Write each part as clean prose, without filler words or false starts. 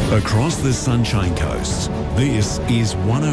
Across the Sunshine Coast, this is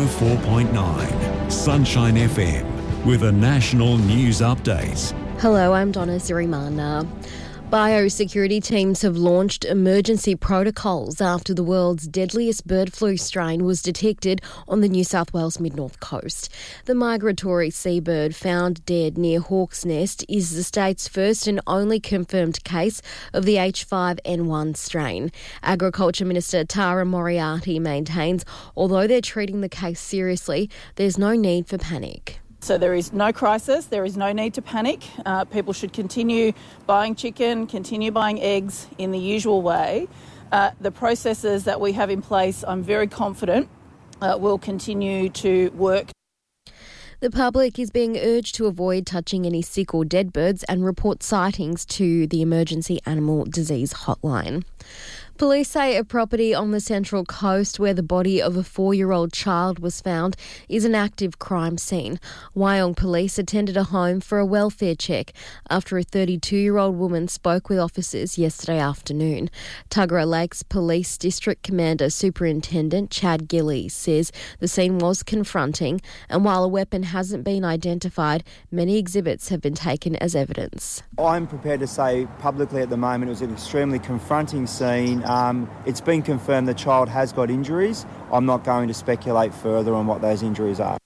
104.9 Sunshine FM with a national news update. Hello, I'm Donna Zirimana. Biosecurity teams have launched emergency protocols after the world's deadliest bird flu strain was detected on the New South Wales mid-north coast. The migratory seabird found dead near Hawk's Nest is the state's first and only confirmed case of the H5N1 strain. Agriculture Minister Tara Moriarty maintains although they're treating the case seriously, there's no need for panic. So there is no crisis, there is no need to panic. People should continue buying chicken, continue buying eggs in the usual way. The processes that we have in place, I'm very confident, will continue to work. The public is being urged to avoid touching any sick or dead birds and report sightings to the Emergency Animal Disease Hotline. Police say a property on the Central Coast where the body of a 4-year-old child was found is an active crime scene. Wyong police attended a home for a welfare check after a 32-year-old woman spoke with officers yesterday afternoon. Tuggerah Lakes Police District Commander Superintendent Chad Gillies says the scene was confronting, and while a weapon hasn't been identified, many exhibits have been taken as evidence. I'm prepared to say publicly at the moment it was an extremely confronting scene. It's been confirmed the child has got injuries. I'm not going to speculate further on what those injuries are.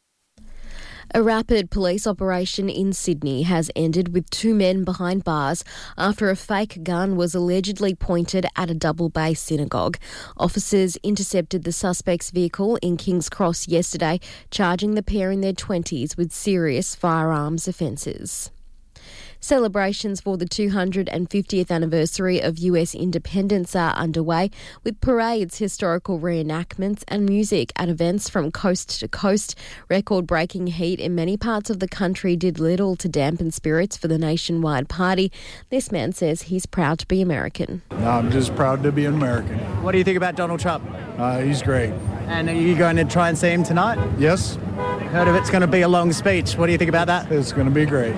A rapid police operation in Sydney has ended with 2 men behind bars after a fake gun was allegedly pointed at a Double Bay synagogue. Officers intercepted the suspect's vehicle in King's Cross yesterday, charging the pair in their 20s with serious firearms offences. Celebrations for the 250th anniversary of US independence are underway, with parades, historical reenactments and music at events from coast to coast. Record-breaking heat in many parts of the country did little to dampen spirits for the nationwide party. This man says he's proud to be American. No, I'm just proud to be an American. What do you think about Donald Trump? He's great. And are you going to try and see him tonight? Yes. Heard of it's going to be a long speech. What do you think about that? It's going to be great.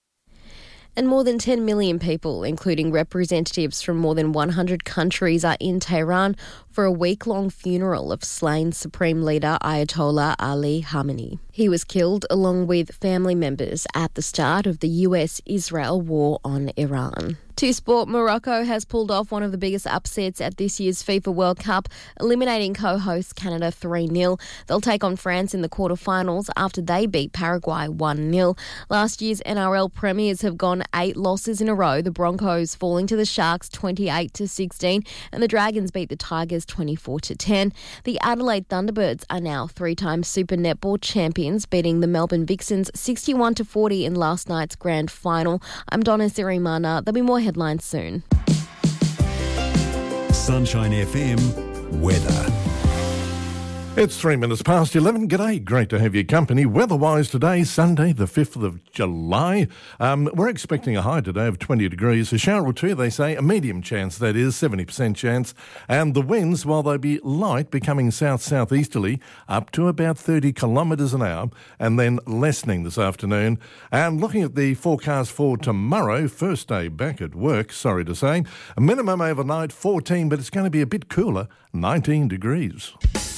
And more than 10 million people, including representatives from more than 100 countries, are in Tehran for a week-long funeral of slain Supreme Leader Ayatollah Ali Khamenei. He was killed along with family members at the start of the US-Israel war on Iran. To sport, Morocco has pulled off one of the biggest upsets at this year's FIFA World Cup, eliminating co-host Canada 3-0. They'll take on France in the quarterfinals after they beat Paraguay 1-0. Last year's NRL premiers have gone 8 losses in a row, the Broncos falling to the Sharks 28-16 and the Dragons beat the Tigers 24-10. The Adelaide Thunderbirds are now 3-time Super Netball champions, beating the Melbourne Vixens 61-40 in last night's grand final. I'm Donna Zirimana. There'll be more headlines soon. Sunshine FM weather. It's 3 minutes past 11. G'day, great to have your company. Weather-wise today, Sunday the 5th of July. We're expecting a high today of 20 degrees. A shower or two, they say, a medium chance, that is, 70% chance. And the winds, while they be light, becoming south-southeasterly, up to about 30 kilometres an hour, and then lessening this afternoon. And looking at the forecast for tomorrow, first day back at work, sorry to say, a minimum overnight 14, but it's going to be a bit cooler, 19 degrees.